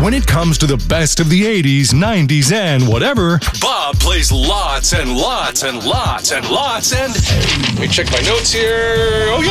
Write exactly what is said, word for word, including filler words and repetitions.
When it comes to the best of the eighties, nineties, and whatever, Bob plays lots and lots and lots and lots and... Let me check my notes here. Oh, yeah.